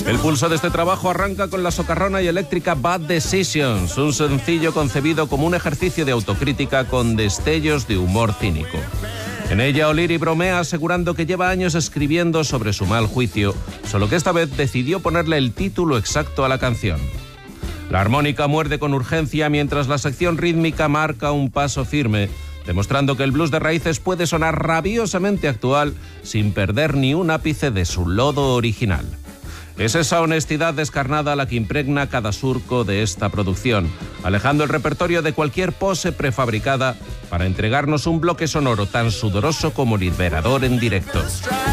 El pulso de este trabajo arranca con la socarrona y eléctrica Bad Decisions, un sencillo concebido como un ejercicio de autocrítica con destellos de humor cínico. En ella, O'Leary bromea asegurando que lleva años escribiendo sobre su mal juicio, solo que esta vez decidió ponerle el título exacto a la canción. La armónica muerde con urgencia mientras la sección rítmica marca un paso firme, demostrando que el blues de raíces puede sonar rabiosamente actual sin perder ni un ápice de su lodo original. Es esa honestidad descarnada la que impregna cada surco de esta producción, alejando el repertorio de cualquier pose prefabricada para entregarnos un bloque sonoro tan sudoroso como liberador en directo.